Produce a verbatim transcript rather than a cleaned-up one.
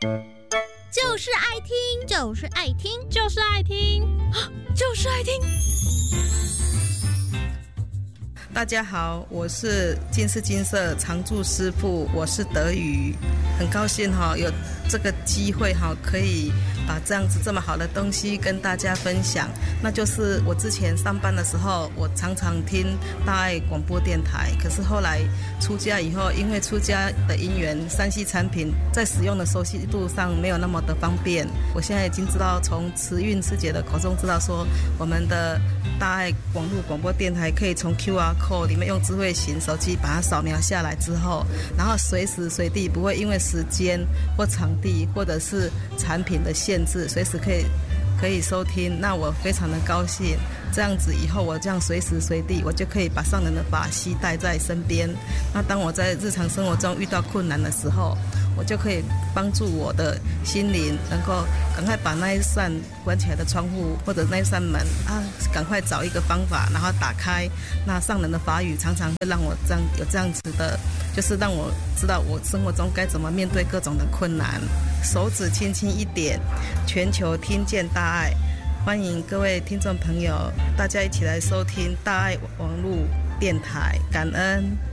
就是爱听， 就是爱听， 就是爱听， 就是爱听。 大家好，我是金氏金色常驻师傅，我是德瑜，很高兴哈、哦、有这个机会哈、哦、可以把这样子这么好的东西跟大家分享。那就是我之前上班的时候，我常常听大爱广播电台，可是后来出家以后，因为出家的因缘，三 C 产品在使用的熟悉度上没有那么的方便。我现在已经知道，从慈运师姐的口中知道说，我们的大爱网络广播电台可以从 Q R code 里面用智慧型手机把它扫描下来之后，然后随时随地不会因为时间或场地或者是产品的限制，随时可以可以收听。那我非常的高兴，这样子以后我这样随时随地我就可以把上人的法系带在身边。那当我在日常生活中遇到困难的时候，我就可以帮助我的心灵能够赶快把那一扇关起来的窗户或者那一扇门啊，赶快找一个方法然后打开。那上人的法语常常会让我这样有这样子的，就是让我知道我生活中该怎么面对各种的困难。手指轻轻一点，全球听见大爱。欢迎各位听众朋友，大家一起来收听大爱网络电台，感恩。